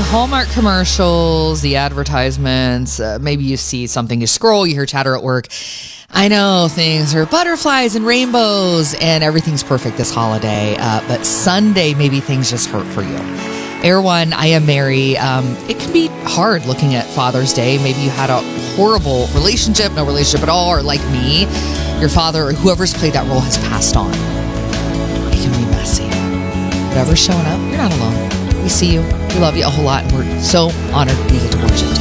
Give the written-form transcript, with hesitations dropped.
Hallmark commercials, the advertisements, maybe you see something, you scroll, you hear chatter at work. I know things are butterflies and rainbows and everything's perfect this holiday, but Sunday, maybe things just hurt for you. Air One, I am Mary. It can be hard looking at Father's Day. Maybe you had a horrible relationship, no relationship at all, or like me, your father or whoever's played that role has passed on. It can be messy. Whatever's showing up, you're not alone. We see you. We love you a whole lot, and we're so honored we get to watch it.